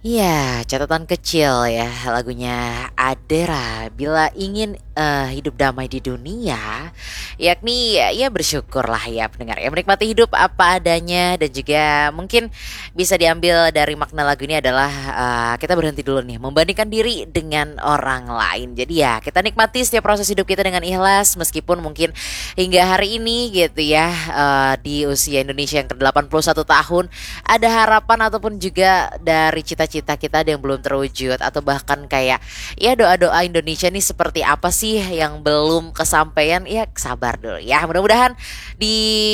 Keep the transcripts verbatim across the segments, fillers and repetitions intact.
Iya, catatan kecil ya lagunya Adera bila ingin eh, hidup damai di dunia, yakni ya, ya bersyukurlah ya pendengar ya menikmati hidup apa adanya dan juga mungkin bisa diambil dari makna lagu ini adalah eh, kita berhenti dulu nih membandingkan diri dengan orang lain. Jadi ya kita nikmati setiap proses hidup kita dengan ikhlas meskipun mungkin hingga hari ini gitu ya eh, di usia Indonesia yang ke delapan puluh satu tahun ada harapan ataupun juga dari cita-cita kita ada yang belum terwujud atau bahkan kayak ya doa-doa Indonesia nih seperti apa sih yang belum kesampaian, ya sabar dulu ya, mudah-mudahan di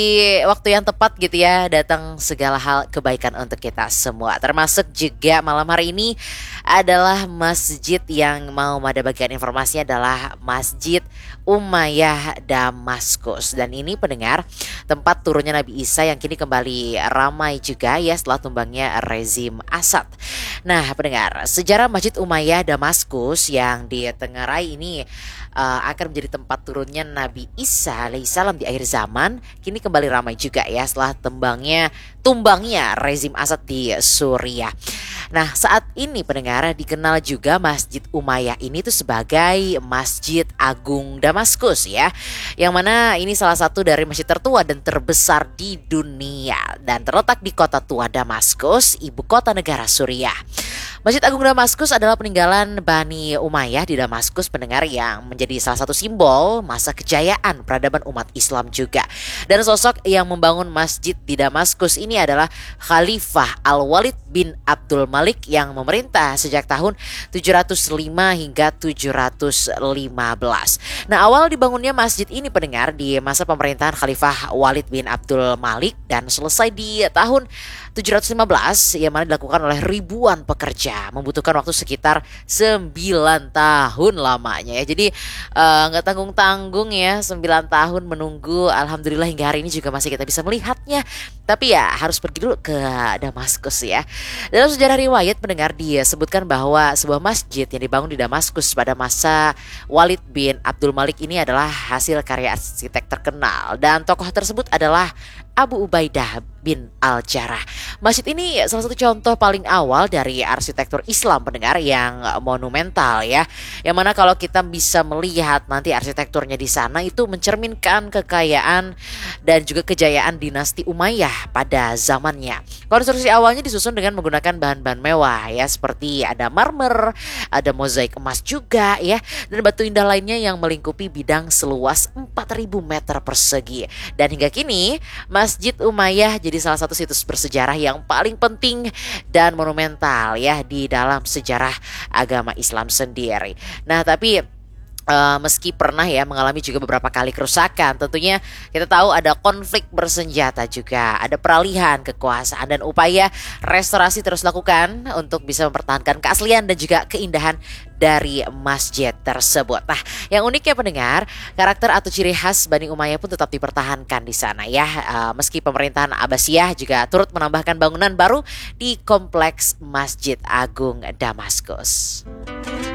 waktu yang tepat gitu ya datang segala hal kebaikan untuk kita semua, termasuk juga malam hari ini adalah masjid yang mau ada bagian informasinya adalah Masjid Umayyah Damaskus, dan ini pendengar tempat turunnya Nabi Isa yang kini kembali ramai juga ya setelah tumbangnya rezim Asad. Nah, pendengar, sejarah Masjid Umayyah Damaskus yang ditengarai ini uh, akan menjadi tempat turunnya Nabi Isa alaihissalam di akhir zaman kini kembali ramai juga ya setelah tembangnya tumbangnya rezim Asad di Suriah. Nah, saat ini pendengar dikenal juga Masjid Umayyah ini tuh sebagai Masjid Agung Damaskus ya. Yang mana ini salah satu dari masjid tertua dan terbesar di dunia dan terletak di kota tua Damaskus, ibu kota negara Suriah. Masjid Agung Damaskus adalah peninggalan Bani Umayyah di Damaskus, pendengar, yang menjadi salah satu simbol masa kejayaan peradaban umat Islam juga. Dan sosok yang membangun masjid di Damaskus ini adalah Khalifah Al-Walid bin Abdul Malik yang memerintah sejak tahun tujuh ratus lima hingga tujuh ratus lima belas. Nah, awal dibangunnya masjid ini pendengar di masa pemerintahan Khalifah Walid bin Abdul Malik dan selesai di tahun tujuh ratus lima belas yang mana dilakukan oleh ribuan pekerja, membutuhkan waktu sekitar sembilan tahun lamanya ya. Jadi eh, nggak uh, tanggung-tanggung ya, sembilan tahun menunggu. Alhamdulillah hingga hari ini juga masih kita bisa melihatnya. Tapi ya harus pergi dulu ke Damaskus ya. Dalam sejarah riwayat pendengar disebutkan bahwa sebuah masjid yang dibangun di Damaskus pada masa Walid bin Abdul Malik ini adalah hasil karya arsitek terkenal, dan tokoh tersebut adalah Abu Ubaidah bin Al-Jarrah. Masjid ini salah satu contoh paling awal dari arsitektur Islam pendengar yang monumental ya. Yang mana kalau kita bisa melihat nanti arsitekturnya di sana itu mencerminkan kekayaan dan juga kejayaan dinasti Umayyah pada zamannya. Konstruksi awalnya disusun dengan menggunakan bahan-bahan mewah ya, seperti ada marmer, ada mozaik emas juga ya, dan batu indah lainnya yang melingkupi bidang seluas empat ribu meter persegi. Dan hingga kini Masjid Umayyah jadi salah satu situs bersejarah yang paling penting dan monumental ya di dalam sejarah agama Islam sendiri. Nah, tapi Uh, meski pernah ya mengalami juga beberapa kali kerusakan, tentunya kita tahu ada konflik bersenjata juga, ada peralihan kekuasaan dan upaya restorasi terus dilakukan untuk bisa mempertahankan keaslian dan juga keindahan dari masjid tersebut. Nah, yang uniknya pendengar, karakter atau ciri khas Bani Umayyah pun tetap dipertahankan di sana ya. Uh, meski pemerintahan Abbasiyah juga turut menambahkan bangunan baru di kompleks Masjid Agung Damaskus.